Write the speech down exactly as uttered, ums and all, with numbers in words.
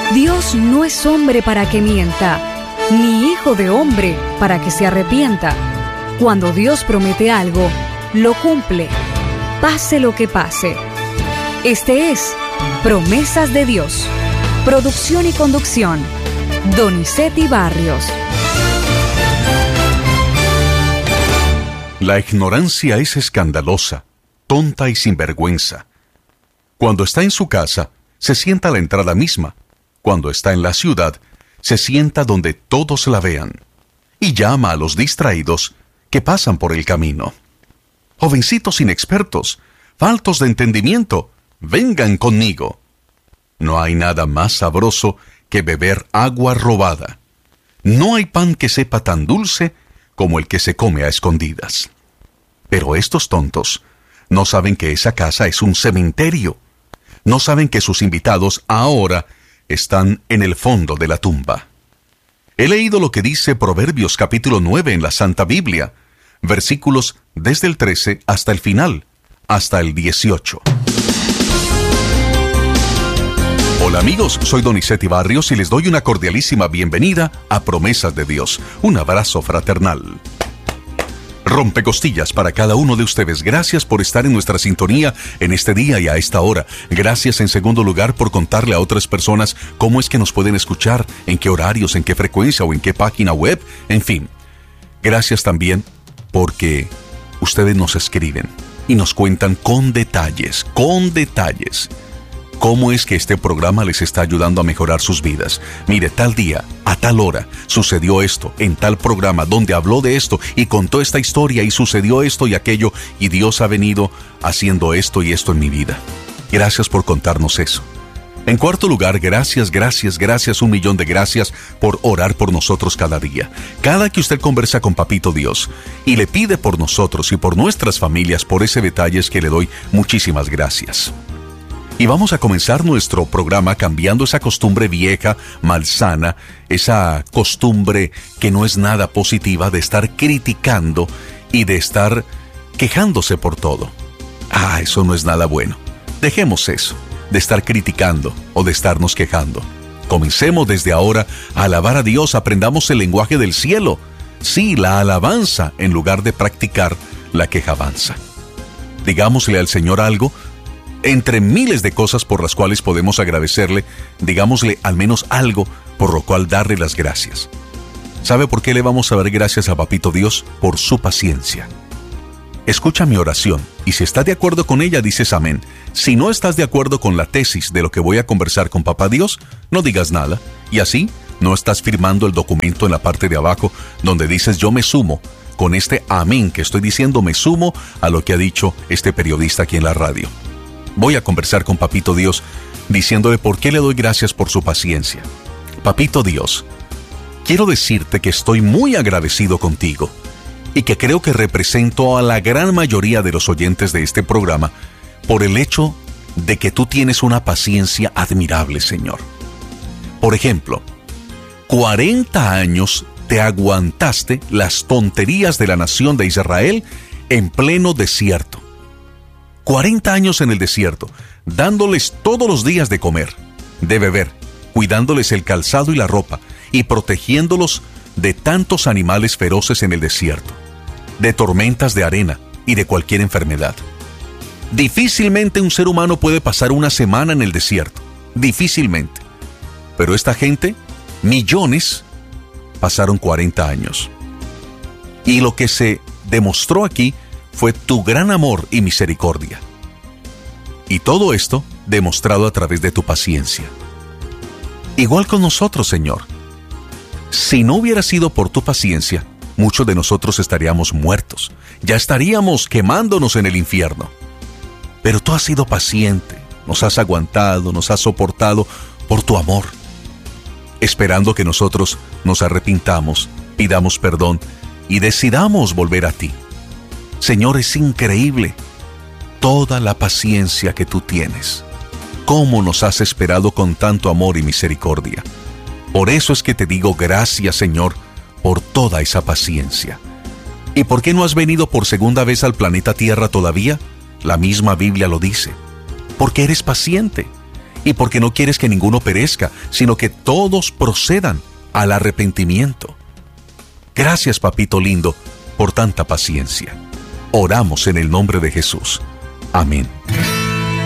Dios no es hombre para que mienta, ni hijo de hombre para que se arrepienta. Cuando Dios promete algo, lo cumple, pase lo que pase. Este es Promesas de Dios. Producción y conducción, Donizetti Barrios. La ignorancia es escandalosa, tonta y sinvergüenza. Cuando está en su casa, se sienta a la entrada misma. Cuando está en la ciudad, se sienta donde todos la vean. Y llama a los distraídos que pasan por el camino. Jovencitos inexpertos, faltos de entendimiento, vengan conmigo. No hay nada más sabroso que beber agua robada. No hay pan que sepa tan dulce como el que se come a escondidas. Pero estos tontos no saben que esa casa es un cementerio. No saben que sus invitados ahora están en el fondo de la tumba. He leído lo que dice Proverbios capítulo nueve en la Santa Biblia, versículos desde el trece hasta el final, hasta el dieciocho. Hola amigos, soy Donizetti Barrios y les doy una cordialísima bienvenida a Promesas de Dios. Un abrazo fraternal. Rompecostillas para cada uno de ustedes. Gracias por estar en nuestra sintonía en este día y a esta hora. Gracias en segundo lugar por contarle a otras personas cómo es que nos pueden escuchar, en qué horarios, en qué frecuencia o en qué página web, en fin. Gracias también porque ustedes nos escriben y nos cuentan con detalles, con detalles, cómo es que este programa les está ayudando a mejorar sus vidas. Mire, tal día, a tal hora, sucedió esto, en tal programa, donde habló de esto y contó esta historia y sucedió esto y aquello, y Dios ha venido haciendo esto y esto en mi vida. Gracias por contarnos eso. En cuarto lugar, gracias, gracias, gracias, un millón de gracias por orar por nosotros cada día. Cada que usted conversa con Papito Dios y le pide por nosotros y por nuestras familias, por ese detalle es que le doy muchísimas gracias. Y vamos a comenzar nuestro programa cambiando esa costumbre vieja, malsana, esa costumbre que no es nada positiva de estar criticando y de estar quejándose por todo. Ah, eso no es nada bueno. Dejemos eso, de estar criticando o de estarnos quejando. Comencemos desde ahora a alabar a Dios, aprendamos el lenguaje del cielo. Sí, la alabanza en lugar de practicar la quejabanza. Digámosle al Señor algo. Entre miles de cosas por las cuales podemos agradecerle, digámosle al menos algo por lo cual darle las gracias. ¿Sabe por qué le vamos a dar gracias a Papito Dios? Por su paciencia. Escucha mi oración y si estás de acuerdo con ella, dices amén. Si no estás de acuerdo con la tesis de lo que voy a conversar con Papá Dios, no digas nada. Y así no estás firmando el documento en la parte de abajo donde dices yo me sumo. Con este amén que estoy diciendo, me sumo a lo que ha dicho este periodista aquí en la radio. Voy a conversar con Papito Dios, diciéndole por qué le doy gracias por su paciencia. Papito Dios, quiero decirte que estoy muy agradecido contigo y que creo que represento a la gran mayoría de los oyentes de este programa por el hecho de que tú tienes una paciencia admirable, Señor. Por ejemplo, cuarenta años te aguantaste las tonterías de la nación de Israel en pleno desierto. cuarenta años en el desierto, dándoles todos los días de comer, de beber, cuidándoles el calzado y la ropa, y protegiéndolos de tantos animales feroces en el desierto, de tormentas de arena y de cualquier enfermedad. Difícilmente un ser humano puede pasar una semana en el desierto, difícilmente. Pero esta gente, millones, pasaron cuarenta años. Y lo que se demostró aquí fue tu gran amor y misericordia. Y todo esto demostrado a través de tu paciencia. Igual con nosotros, Señor. Si no hubiera sido por tu paciencia, muchos de nosotros estaríamos muertos. Ya estaríamos quemándonos en el infierno. Pero tú has sido paciente, nos has aguantado, nos has soportado por tu amor. Esperando que nosotros nos arrepintamos, pidamos perdón y decidamos volver a ti. Señor, es increíble toda la paciencia que tú tienes. Cómo nos has esperado con tanto amor y misericordia. Por eso es que te digo gracias, Señor, por toda esa paciencia. ¿Y por qué no has venido por segunda vez al planeta Tierra todavía? La misma Biblia lo dice. Porque eres paciente y porque no quieres que ninguno perezca, sino que todos procedan al arrepentimiento. Gracias, papito lindo, por tanta paciencia. Oramos en el nombre de Jesús. Amén.